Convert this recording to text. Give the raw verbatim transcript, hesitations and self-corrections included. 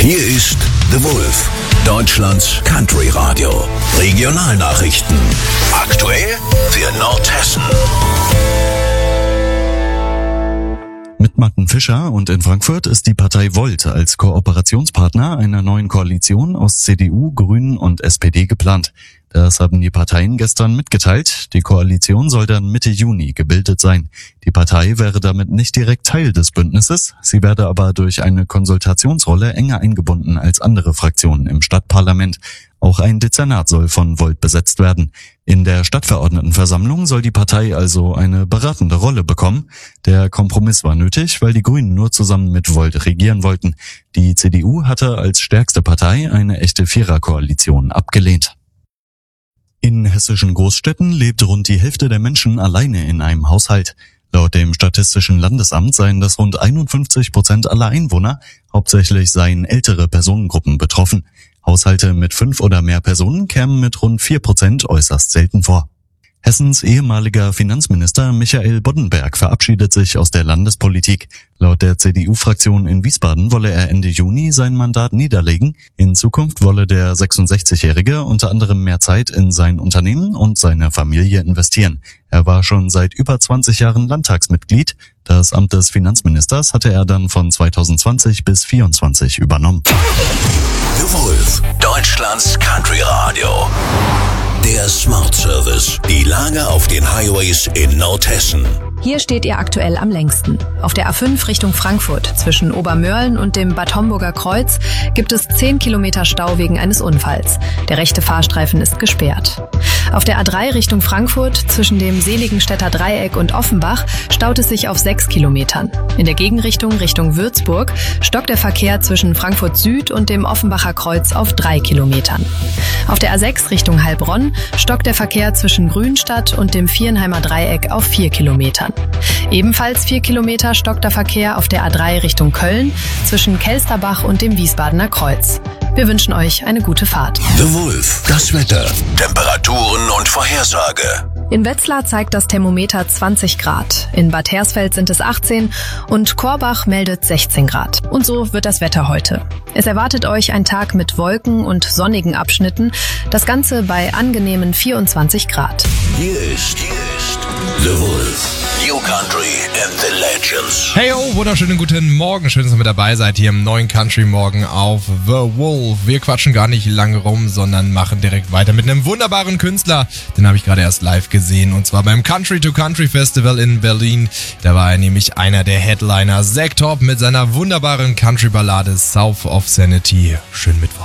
Hier ist The Wolf, Deutschlands Country Radio. Regionalnachrichten. Aktuell für Nordhessen. Mit Martin Fischer und in Frankfurt ist die Partei Volt als Kooperationspartner einer neuen Koalition aus C D U, Grünen und S P D geplant. Das haben die Parteien gestern mitgeteilt. Die Koalition soll dann Mitte Juni gebildet sein. Die Partei wäre damit nicht direkt Teil des Bündnisses. Sie werde aber durch eine Konsultationsrolle enger eingebunden als andere Fraktionen im Stadtparlament. Auch ein Dezernat soll von Volt besetzt werden. In der Stadtverordnetenversammlung soll die Partei also eine beratende Rolle bekommen. Der Kompromiss war nötig, weil die Grünen nur zusammen mit Volt regieren wollten. Die C D U hatte als stärkste Partei eine echte Viererkoalition abgelehnt. In hessischen Großstädten lebt rund die Hälfte der Menschen alleine in einem Haushalt. Laut dem Statistischen Landesamt seien das rund einundfünfzig Prozent aller Einwohner. Hauptsächlich seien ältere Personengruppen betroffen. Haushalte mit fünf oder mehr Personen kämen mit rund vier Prozent äußerst selten vor. Hessens ehemaliger Finanzminister Michael Boddenberg verabschiedet sich aus der Landespolitik. Laut der C D U-Fraktion in Wiesbaden wolle er Ende Juni sein Mandat niederlegen. In Zukunft wolle der sechsundsechzigjährige unter anderem mehr Zeit in sein Unternehmen und seine Familie investieren. Er war schon seit über zwanzig Jahren Landtagsmitglied. Das Amt des Finanzministers hatte er dann von zweitausendzwanzig bis vierundzwanzig übernommen. The Wolf, Deutschlands Country Radio. Der Smart Service. Die Lage auf den Highways in Nordhessen. Hier steht ihr aktuell am längsten. Auf der A fünf Richtung Frankfurt zwischen Obermörlen und dem Bad Homburger Kreuz gibt es zehn Kilometer Stau wegen eines Unfalls. Der rechte Fahrstreifen ist gesperrt. Auf der A drei Richtung Frankfurt zwischen dem Seligenstädter Dreieck und Offenbach staut es sich auf sechs Kilometern. In der Gegenrichtung Richtung Würzburg stockt der Verkehr zwischen Frankfurt Süd und dem Offenbacher Kreuz auf drei Kilometern. Auf der A sechs Richtung Heilbronn stockt der Verkehr zwischen Grünstadt und dem Vierenheimer Dreieck auf vier Kilometern. Ebenfalls vier Kilometer stockt der Verkehr auf der A drei Richtung Köln zwischen Kelsterbach und dem Wiesbadener Kreuz. Wir wünschen euch eine gute Fahrt. The Wolf, das Wetter, Temperaturen und Vorhersage. In Wetzlar zeigt das Thermometer zwanzig Grad. In Bad Hersfeld sind es achtzehn und Korbach meldet sechzehn Grad. Und so wird das Wetter heute. Es erwartet euch ein Tag mit Wolken und sonnigen Abschnitten. Das Ganze bei angenehmen vierundzwanzig Grad. Hier ist, hier ist The Wolf. New Country and the Legends. Hey oh, wunderschönen guten Morgen. Schön, dass ihr mit dabei seid hier im neuen Country Morgen auf The Wolf. Wir quatschen gar nicht lange rum, sondern machen direkt weiter mit einem wunderbaren Künstler. Den habe ich gerade erst live gesehen und zwar beim Country to Country Festival in Berlin. Da war er nämlich einer der Headliner. Zack Top mit seiner wunderbaren Country-Ballade South of Sanity. Schönen Mittwoch.